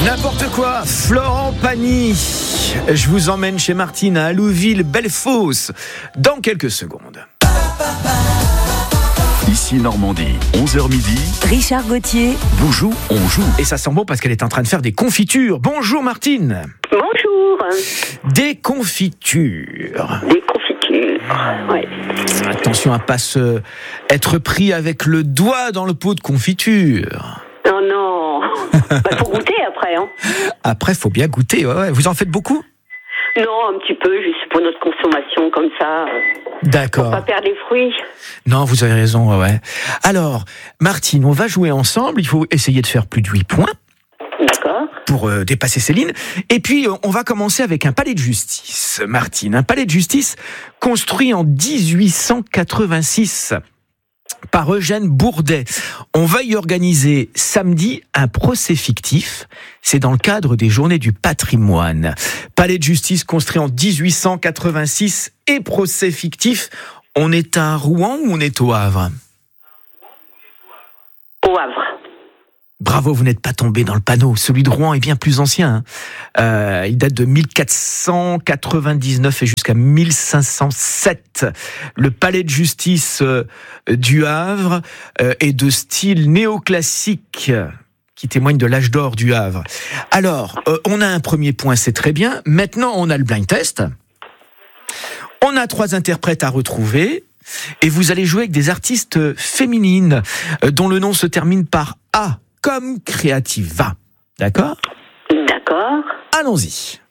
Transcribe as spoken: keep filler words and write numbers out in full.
N'importe quoi, Florent Pagny. Je vous emmène chez Martine à Allouville, Bellefosse, dans quelques secondes. Ici Normandie, onze heures midi. Richard Gauthier. Boujou, on joue. Et ça sent bon parce qu'elle est en train de faire des confitures. Bonjour Martine. Bonjour. Des confitures. Des confitures, oui. Attention à pas se être pris avec le doigt dans le pot de confiture. Non, non. Bah, faut goûter après, hein. Après, faut bien goûter. Ouais, ouais. Vous en faites beaucoup ? Non, un petit peu, juste pour notre consommation, comme ça. D'accord. Pour pas perdre les fruits. Non, vous avez raison, ouais, ouais. Alors, Martine, on va jouer ensemble. Il faut essayer de faire plus de huit points. D'accord. Pour euh, dépasser Céline. Et puis, euh, on va commencer avec un palais de justice, Martine. Un palais de justice construit en dix-huit cent quatre-vingt-six par Eugène Bourdet. On va y organiser samedi un procès fictif. C'est dans le cadre des Journées du patrimoine. Palais de justice construit en dix-huit cent quatre-vingt-six et procès fictif. On est à Rouen ou on est au Havre ? Au Havre. Bravo, vous n'êtes pas tombé dans le panneau. Celui de Rouen est bien plus ancien. Hein. Euh, il date de mille quatre cent quatre-vingt-dix-neuf et jusqu'à mille cinq cent sept. Le palais de justice euh, du Havre euh, est de style néoclassique, qui témoigne de l'âge d'or du Havre. Alors, euh, on a un premier point, c'est très bien. Maintenant, on a le blind test. On a trois interprètes à retrouver. Et vous allez jouer avec des artistes féminines euh, dont le nom se termine par A. Comme Creativa. D'accord ? D'accord. Allons-y.